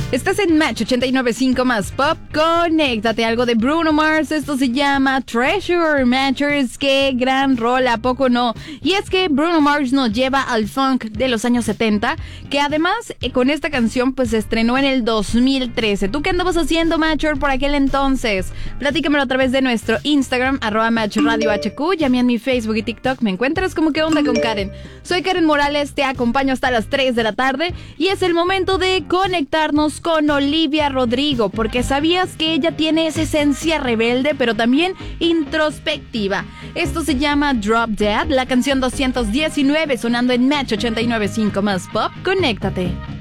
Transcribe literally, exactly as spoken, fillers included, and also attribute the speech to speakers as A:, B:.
A: Estás en Match ochenta y nueve punto cinco más Pop. Conéctate, algo de Bruno Mars. Esto se llama Treasure. Matchers, qué gran rol, ¿a poco no? Y es que Bruno Mars nos lleva al funk de los años setenta, que además eh, con esta canción pues se estrenó en el dos mil trece. ¿Tú qué andabas haciendo, Matcher, por aquel entonces? Platícamelo a través de nuestro Instagram, arroba Match Radio H Q, y a mí en mi Facebook y TikTok me encuentras como ¿Qué onda con Karen? Soy Karen Morales, te acompaño hasta las tres de la tarde y es el momento de conectarnos con Olivia Rodrigo, porque sabías que ella tiene esa esencia rebelde pero también introspectiva. Esto se llama Drop Dead, la canción doscientos diecinueve sonando en Match ochenta y nueve punto cinco más Pop. Conéctate.